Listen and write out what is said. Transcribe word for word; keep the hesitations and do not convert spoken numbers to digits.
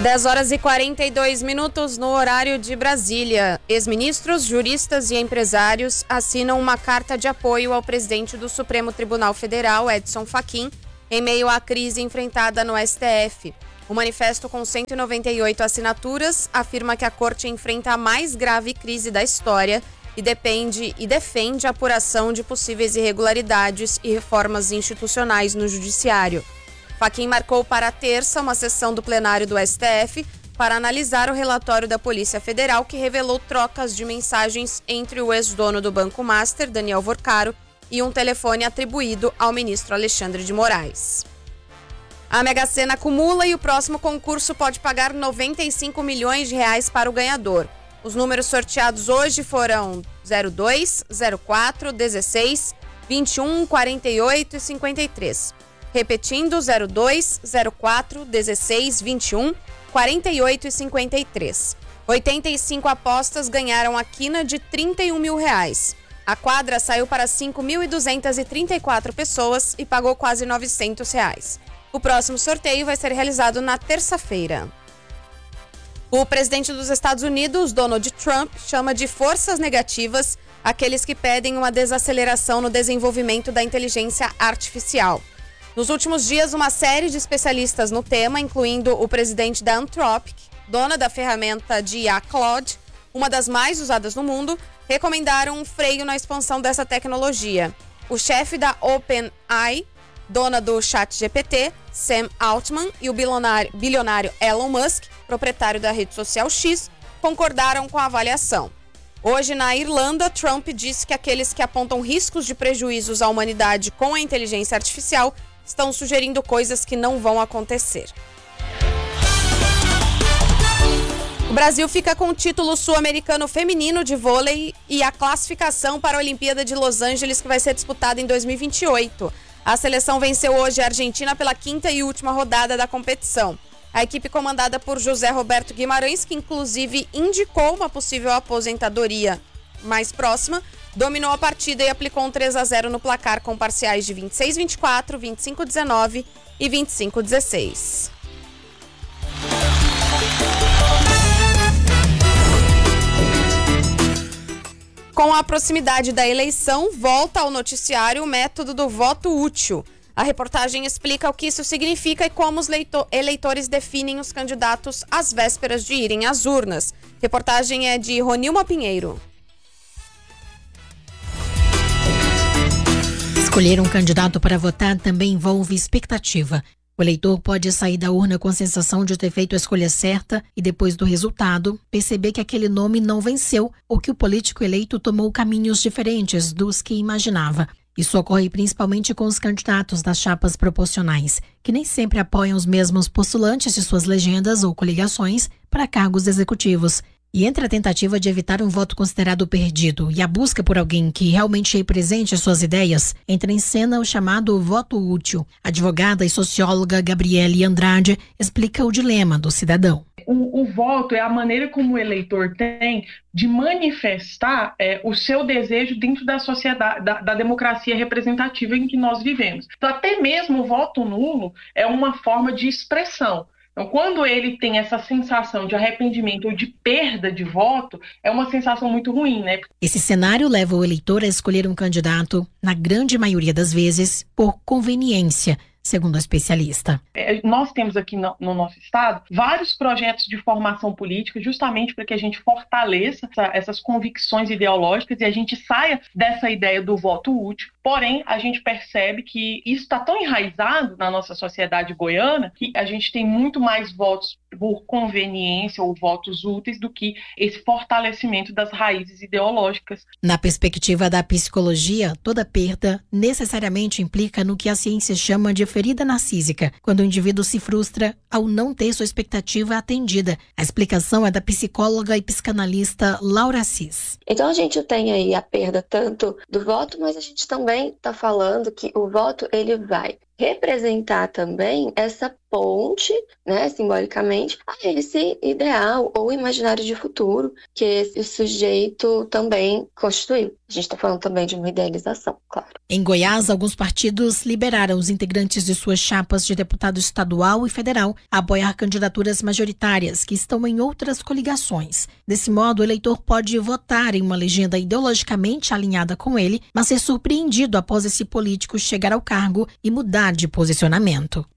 dez horas e quarenta e dois minutos no horário de Brasília. Ex-ministros, juristas e empresários assinam uma carta de apoio ao presidente do Supremo Tribunal Federal, Edson Fachin, em meio à crise enfrentada no S T F. O manifesto, com cento e noventa e oito assinaturas, afirma que a corte enfrenta a mais grave crise da história e, depende, e defende a apuração de possíveis irregularidades e reformas institucionais no judiciário. Fachin marcou para a terça uma sessão do plenário do S T F para analisar o relatório da Polícia Federal, que revelou trocas de mensagens entre o ex-dono do Banco Master, Daniel Vorcaro, e um telefone atribuído ao ministro Alexandre de Moraes. A Mega Sena acumula e o próximo concurso pode pagar noventa e cinco milhões de reais para o ganhador. Os números sorteados hoje foram zero dois, zero quatro, dezesseis, vinte e um, quarenta e oito e cinquenta e três. Repetindo, zero dois, zero quatro, dezesseis, vinte e um, quarenta e oito e cinquenta e três. oitenta e cinco apostas ganharam a quina de trinta e um mil reais. A quadra saiu para cinco mil duzentas e trinta e quatro pessoas e pagou quase novecentos reais. O próximo sorteio vai ser realizado na terça-feira. O presidente dos Estados Unidos, Donald Trump, chama de forças negativas aqueles que pedem uma desaceleração no desenvolvimento da inteligência artificial. Nos últimos dias, uma série de especialistas no tema, incluindo o presidente da Anthropic, dona da ferramenta de I A Claude, uma das mais usadas no mundo, recomendaram um freio na expansão dessa tecnologia. O chefe da OpenAI, dona do ChatGPT, Sam Altman, e o bilionário, bilionário Elon Musk, proprietário da rede social X, concordaram com a avaliação. Hoje, na Irlanda, Trump disse que aqueles que apontam riscos de prejuízos à humanidade com a inteligência artificial estão sugerindo coisas que não vão acontecer. O Brasil fica com o título sul-americano feminino de vôlei e a classificação para a Olimpíada de Los Angeles, que vai ser disputada em dois mil e vinte e oito. A seleção venceu hoje a Argentina pela quinta e última rodada da competição. A equipe comandada por José Roberto Guimarães, que inclusive indicou uma possível aposentadoria mais próxima, dominou a partida e aplicou um três a zero no placar com parciais de vinte e seis a vinte e quatro, vinte e cinco a dezenove e vinte e cinco a dezesseis. Com a proximidade da eleição, volta ao noticiário o método do voto útil. A reportagem explica o que isso significa e como os eleitores definem os candidatos às vésperas de irem às urnas. Reportagem é de Ronilma Pinheiro. Escolher um candidato para votar também envolve expectativa. O eleitor pode sair da urna com a sensação de ter feito a escolha certa e, depois do resultado, perceber que aquele nome não venceu ou que o político eleito tomou caminhos diferentes dos que imaginava. Isso ocorre principalmente com os candidatos das chapas proporcionais, que nem sempre apoiam os mesmos postulantes de suas legendas ou coligações para cargos executivos. E entre a tentativa de evitar um voto considerado perdido e a busca por alguém que realmente represente suas ideias, entra em cena o chamado voto útil. A advogada e socióloga Gabriele Andrade explica o dilema do cidadão. O, o voto é a maneira como o eleitor tem de manifestar é, o seu desejo dentro da sociedade, da, da democracia representativa em que nós vivemos. Então, até mesmo o voto nulo é uma forma de expressão. Então, quando ele tem essa sensação de arrependimento ou de perda de voto, é uma sensação muito ruim, né? Esse cenário leva o eleitor a escolher um candidato, na grande maioria das vezes, por conveniência, segundo a especialista. É, nós temos aqui no, no nosso estado vários projetos de formação política justamente para que a gente fortaleça essa, essas convicções ideológicas e a gente saia dessa ideia do voto útil. Porém, a gente percebe que isso está tão enraizado na nossa sociedade goiana que a gente tem muito mais votos por conveniência ou votos úteis do que esse fortalecimento das raízes ideológicas. Na perspectiva da psicologia, toda perda necessariamente implica no que a ciência chama de ferida narcísica, quando o indivíduo se frustra ao não ter sua expectativa atendida. A explicação é da psicóloga e psicanalista Laura Assis. Então a gente tem aí a perda tanto do voto, mas a gente também está falando que o voto ele vai representar também essa ponte, né, simbolicamente, a esse ideal ou imaginário de futuro que esse sujeito também constituiu. A gente está falando também de uma idealização, claro. Em Goiás, alguns partidos liberaram os integrantes de suas chapas de deputado estadual e federal a apoiar candidaturas majoritárias que estão em outras coligações. Desse modo, o eleitor pode votar em uma legenda ideologicamente alinhada com ele, mas ser surpreendido após esse político chegar ao cargo e mudar de posicionamento.